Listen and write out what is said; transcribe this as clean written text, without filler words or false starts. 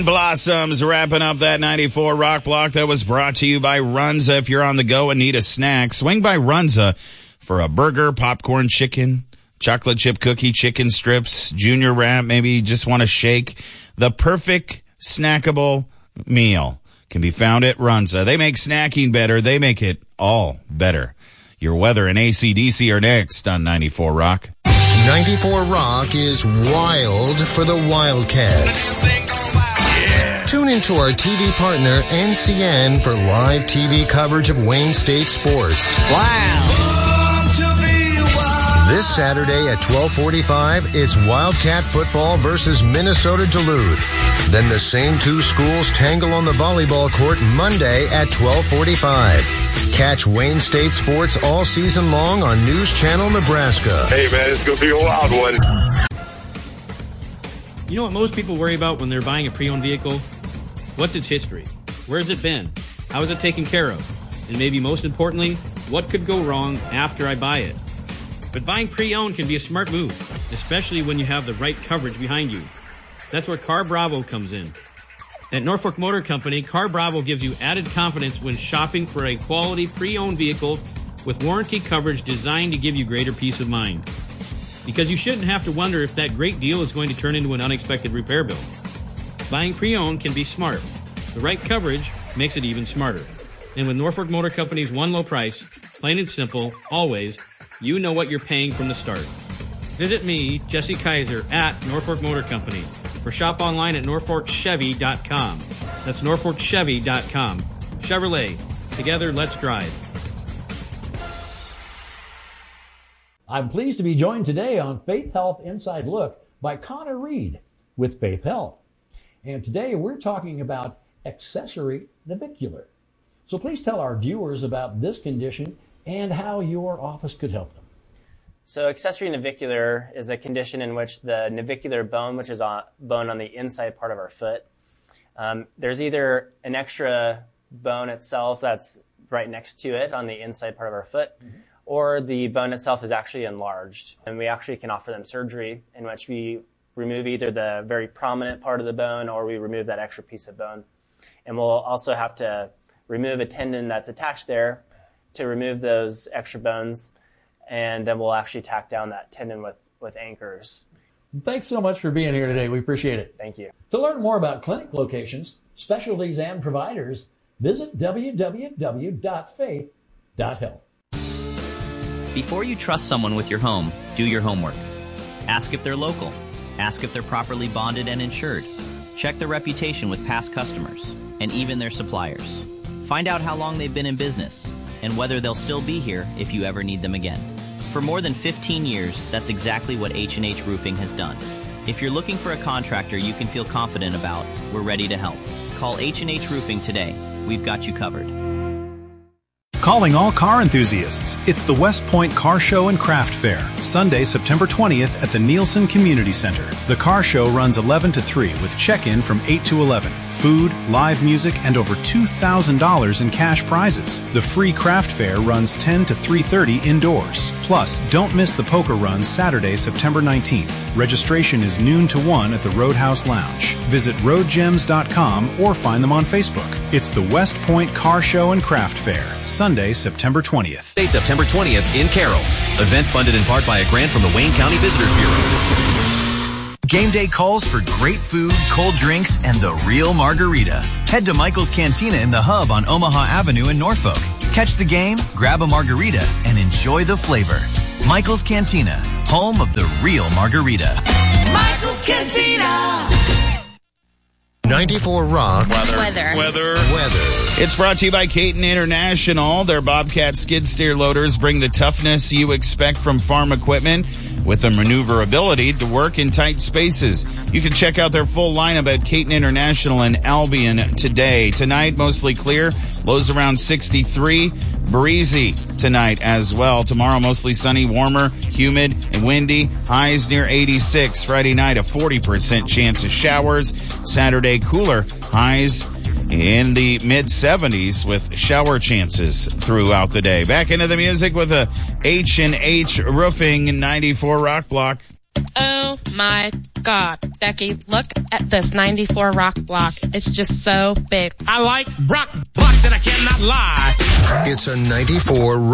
Blossoms wrapping up that 94 Rock Block that was brought to you by Runza. If you're on the go and need a snack, swing by Runza for a burger, popcorn, chicken, chocolate chip cookie, chicken strips, junior wrap. Maybe you just want to shake. The perfect snackable meal can be found at Runza. They make snacking better. They make it all better. Your weather and AC/DC are next on 94 Rock. 94 Rock is wild for the Wildcats. Tune into our TV partner, NCN, for live TV coverage of Wayne State sports. Wow. This Saturday at 12:45, it's Wildcat football versus Minnesota Duluth. Then the same two schools tangle on the volleyball court Monday at 12:45. Catch Wayne State sports all season long on News Channel Nebraska. Hey, man, it's going to be a wild one. You know what most people worry about when they're buying a pre-owned vehicle? What's its history? Where has it been? How is it taken care of? And maybe most importantly, what could go wrong after I buy it? But buying pre-owned can be a smart move, especially when you have the right coverage behind you. That's where Car Bravo comes in. At Norfolk Motor Company, Car Bravo gives you added confidence when shopping for a quality pre-owned vehicle with warranty coverage designed to give you greater peace of mind. Because you shouldn't have to wonder if that great deal is going to turn into an unexpected repair bill. Buying pre-owned can be smart. The right coverage makes it even smarter. And with Norfolk Motor Company's one low price, plain and simple, always, you know what you're paying from the start. Visit me, Jesse Kaiser, at Norfolk Motor Company, or shop online at NorfolkChevy.com. That's NorfolkChevy.com. Chevrolet. Together, let's drive. I'm pleased to be joined today on Faith Health Inside Look by Connor Reed with Faith Health. And today we're talking about accessory navicular. So please tell our viewers about this condition and how your office could help them. So accessory navicular is a condition in which the navicular bone, which is a bone on the inside part of our foot, there's either an extra bone itself that's right next to it on the inside part of our foot, or the bone itself is actually enlarged. And we actually can offer them surgery in which we remove either the very prominent part of the bone or we remove that extra piece of bone. And we'll also have to remove a tendon that's attached there to remove those extra bones. And then we'll actually tack down that tendon with anchors. Thanks so much for being here today. We appreciate it. Thank you. To learn more about clinic locations, specialties, and providers, visit www.faith.health. Before you trust someone with your home, do your homework. Ask if they're local. Ask if they're properly bonded and insured. Check their reputation with past customers and even their suppliers. Find out how long they've been in business and whether they'll still be here if you ever need them again. For more than 15 years, that's exactly what H&H Roofing has done. If you're looking for a contractor you can feel confident about, we're ready to help. Call H&H Roofing today. We've got you covered. Calling all car enthusiasts. It's the West Point Car Show and Craft Fair, Sunday, September 20th at the Nielsen Community Center. The car show runs 11 to 3 with check-in from 8 to 11. Food, live music, and over $2,000 in cash prizes. The free craft fair runs 10 to 3:30 indoors. Plus, don't miss the poker run Saturday, September 19th. Registration is noon to 1 at the Roadhouse Lounge. Visit roadgems.com or find them on Facebook. It's the West Point Car Show and Craft Fair, Sunday, September 20th. Sunday, September 20th in Carroll. Event funded in part by a grant from the Wayne County Visitors Bureau. Game day calls for great food, cold drinks, and the real margarita. Head to Michael's Cantina in the Hub on Omaha Avenue in Norfolk. Catch the game, grab a margarita, and enjoy the flavor. Michael's Cantina, home of the real margarita. Michael's Cantina. 94 Rock. Weather. It's brought to you by Caton International. Their Bobcat skid steer loaders bring the toughness you expect from farm equipment with the maneuverability to work in tight spaces. You can check out their full lineup at Caton International in Albion today. Tonight, mostly clear. Lows around 63. Breezy tonight as well. Tomorrow, mostly sunny, warmer, humid, and windy. Highs near 86. Friday night, a 40% chance of showers. Saturday, cooler. Highs in the mid-70s with shower chances throughout the day. Back into the music with a H&H Roofing 94 Rock Block. Oh, my God, Becky, look at this 94 rock block. It's just so big. I like rock blocks and I cannot lie. It's a 94